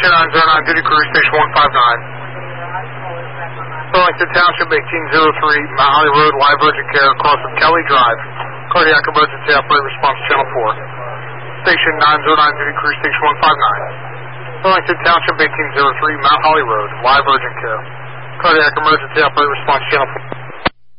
Station 909, duty crew, station 159. Burlington Township, 1803, Mount Holly Road, live urgent care, across from Kelly Drive. Cardiac emergency, operator response, channel 4. Station 909, duty crew, station 159. Burlington Township, 1803, Mount Holly Road, live urgent care. Cardiac emergency, operator response, channel 4.